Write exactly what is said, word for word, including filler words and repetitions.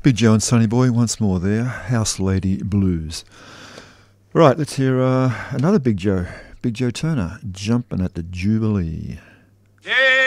Big Joe and Sonny Boy once more there, House Lady Blues. Right, let's hear uh, another Big Joe, Big Joe Turner, Jumping at the Jubilee. Yeah.